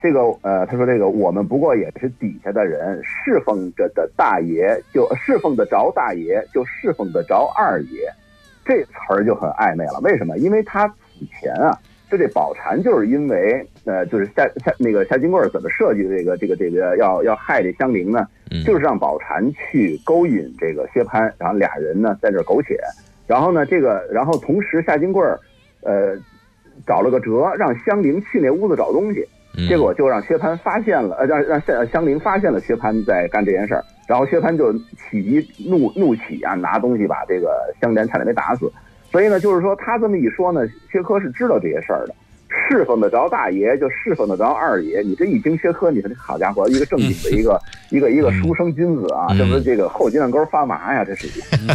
他说这个我们不过也是底下的人，侍奉着的大爷就侍奉得着大爷，就侍奉得着二爷，这词儿就很暧昧了。为什么？因为他此前啊，就这宝蟾就是因为就是夏金贵怎么设计这个要害这香菱呢？就是让宝蟾去勾引这个薛蟠，然后俩人呢在这苟且，然后呢然后同时夏金贵找了个辙，让香菱去那屋子找东西。结果就让薛蟠发现了，让香菱发现了薛蟠在干这件事儿，然后薛蟠就起急怒起啊，拿东西把这个香莲差点没打死。所以呢，就是说他这么一说呢，薛科是知道这些事儿的，侍奉得着大爷就侍奉得着二爷。你这一听薛科，你说这好家伙，一个正经的一个书生君子啊，这不是这个后脊梁沟发麻呀，这是。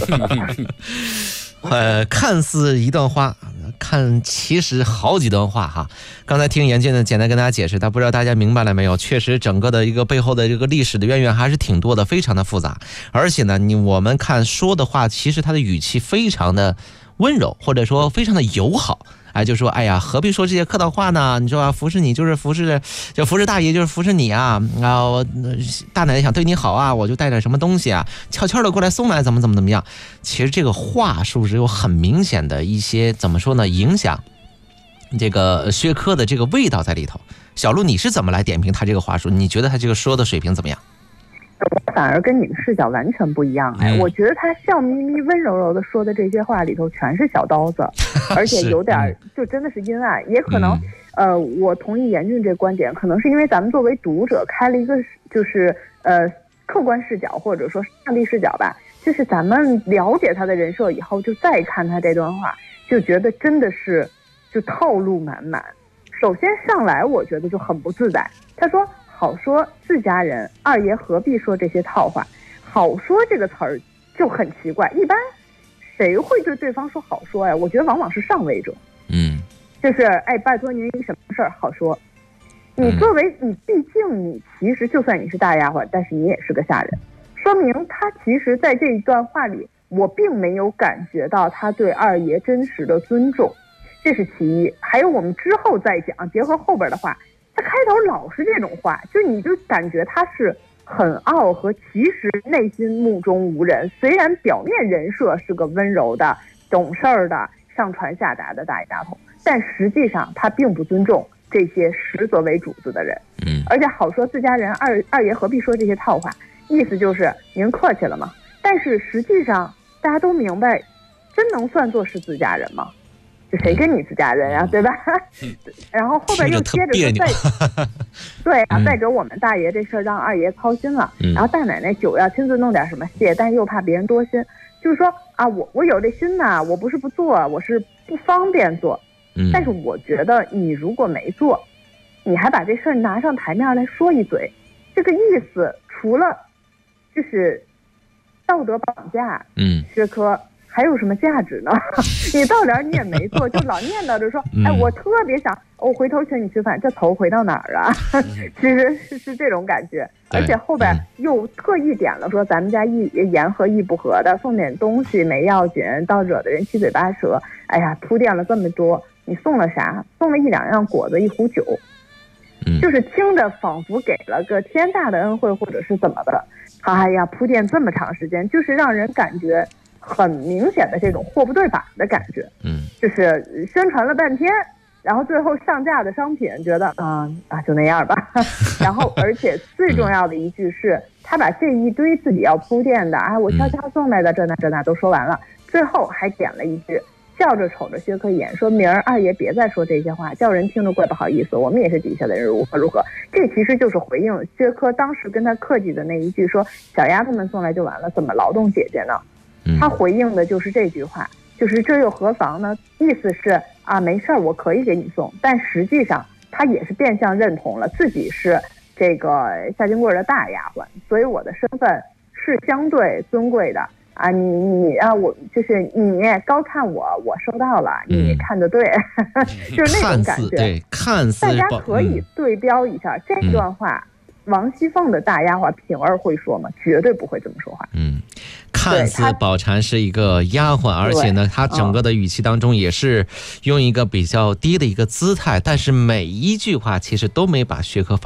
看似一段话，看其实好几段话哈。刚才听严俊呢简单跟大家解释，但不知道大家明白了没有？确实整个的一个背后的这个历史的渊源还是挺多的，非常的复杂。而且呢，我们看说的话，其实他的语气非常的温柔，或者说非常的友好。就说哎呀，何必说这些客套话呢？你说啊，服侍你就是服侍大爷就是服侍你啊！我大奶奶想对你好啊，我就带点什么东西啊，悄悄的过来送来，怎么样？其实这个话是不是有很明显的一些怎么说呢？影响这个薛科的这个味道在里头。小陆，你是怎么来点评他这个话术？你觉得他这个说的水平怎么样？ 我反而跟你们视角完全不一样我觉得他笑眯眯温柔柔的说的这些话里头全是小刀子而且有点就真的是阴暗也可能我同意严俊这观点，可能是因为咱们作为读者开了一个就是客观视角或者说上帝视角吧，就是咱们了解他的人设以后就再看他这段话，就觉得真的是就套路满满。首先上来我觉得就很不自在，他说好说自家人，二爷何必说这些套话？好说这个词儿就很奇怪，一般谁会对对方说好说呀？我觉得往往是上位者，就是拜托您什么事儿好说。你作为你，毕竟你其实就算你是大丫鬟，但是你也是个下人，说明他其实在这一段话里，我并没有感觉到他对二爷真实的尊重，这是其一。还有我们之后再讲，结合后边的话。他开头老是这种话，就你就感觉他是很傲和其实内心目中无人，虽然表面人设是个温柔的懂事儿的上传下达的大爷大头，但实际上他并不尊重这些实则为主子的人。而且好说自家人，二爷何必说这些套话，意思就是您客气了嘛。但是实际上大家都明白，真能算作是自家人吗？就谁跟你自家人啊，对吧？然后后边又接着说再者我们大爷这事儿让二爷操心了，然后大奶奶酒要亲自弄点什么谢，但又怕别人多心，就是说啊，我有这心呐，我不是不做，我是不方便做。但是我觉得你如果没做，你还把这事儿拿上台面来说一嘴，这个意思除了就是道德绑架，薛科。还有什么价值呢？你到点你也没做，就老念叨着说，我特别想，我回头请你吃饭，这头回到哪儿啊？其实是这种感觉，而且后边又特意点了说，咱们家言和意不合的，送点东西没要紧，到惹得人七嘴八舌。哎呀，铺垫了这么多，你送了啥？送了1-2样果子，1壶酒，就是听着仿佛给了个天大的恩惠，或者是怎么的。哎呀，铺垫这么长时间，就是让人感觉。很明显的这种货不对版的感觉，就是宣传了半天，然后最后上架的商品觉得就那样吧，然后而且最重要的一句是，他把这一堆自己要铺垫的我悄悄送来的这那都说完了，最后还点了一句，笑着瞅着薛科一眼，说明儿二爷别再说这些话，叫人听着怪不好意思，我们也是底下的人，如何如何。这其实就是回应薛科当时跟他客气的那一句，说小丫头们送来就完了，怎么劳动姐姐呢？他回应的就是这句话，就是这又何妨呢？意思是没事儿，我可以给你送，但实际上他也是变相认同了自己是这个夏金贵的大丫鬟，所以我的身份是相对尊贵的你我就是你高看我收到了，你看得对，就是那种感觉。 对，看似大家可以对标一下这段话。王熙凤的大丫鬟平儿会说吗？绝对不会这么说话。 看似宝蟾是一个丫鬟，而且呢，她整个的语气当中也是用一个比较低的一个姿态，但是每一句话其实都没把薛科